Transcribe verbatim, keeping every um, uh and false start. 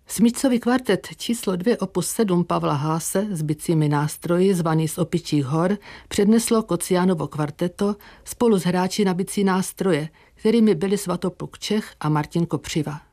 Smyčcový kvartet číslo dvě opus sedm Pavla Haase s bicími nástroji zvaný z Opičích hor předneslo Kociánovo kvarteto spolu s hráči na bicí nástroje, kterými byli Svatopluk Čech a Martin Kopřiva.